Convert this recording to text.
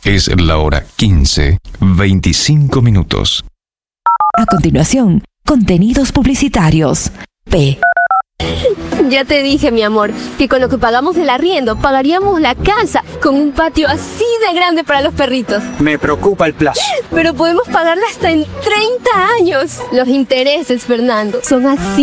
Es la hora 15:25. A continuación, contenidos publicitarios. P. Ya te dije, mi amor, que con lo que pagamos del arriendo pagaríamos la casa con un patio así de grande para los perritos. Me preocupa el plazo. Pero podemos pagarla hasta en 30 años. Los intereses, Fernando, son así